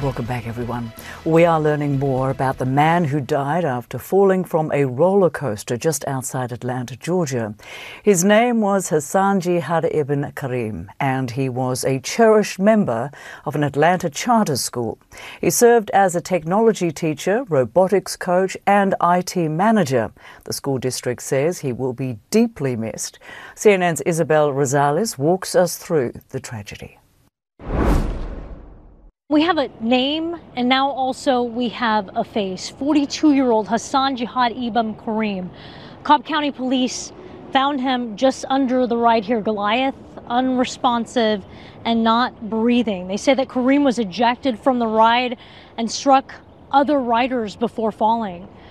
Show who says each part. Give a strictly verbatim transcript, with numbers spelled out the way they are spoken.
Speaker 1: Welcome back, everyone. We are learning more about the man who died after falling from a roller coaster just outside Atlanta, Georgia. His name was Hassan Jihad ibn Karim, and he was a cherished member of an Atlanta charter school. He served as a technology teacher, robotics coach, and I T manager. The school district says he will be deeply missed. C N N's Isabel Rosales walks us through the tragedy.
Speaker 2: We have a name, and now also we have a face. forty-two-year-old Hassan Jihad ibn Karim. Cobb County Police found him just under the ride here, Goliath, unresponsive and not breathing. They say that Karim was ejected from the ride and struck other riders before falling.